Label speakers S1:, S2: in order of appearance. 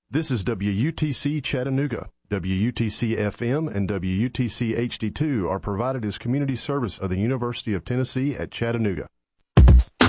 S1: This is WUTC Chattanooga. WUTC FM and WUTC HD2 are provided as community service of the University of Tennessee at Chattanooga.